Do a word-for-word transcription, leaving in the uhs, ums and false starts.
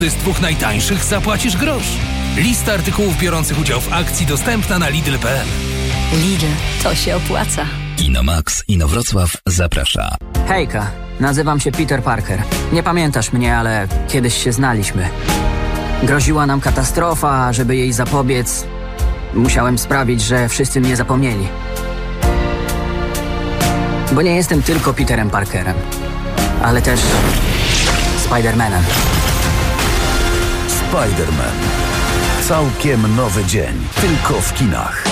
Z dwóch najtańszych zapłacisz grosz. Lista artykułów biorących udział w akcji dostępna na lidl kropka p l. Lidl, to się opłaca. Inomax, Inowrocław zaprasza. Hejka, nazywam się Peter Parker. Nie pamiętasz mnie, ale kiedyś się znaliśmy. Groziła nam katastrofa, a żeby jej zapobiec, musiałem sprawić, że wszyscy mnie zapomnieli. Bo nie jestem tylko Peterem Parkerem, ale też Spider-Manem. Spider-Man. Całkiem nowy dzień. Tylko w kinach.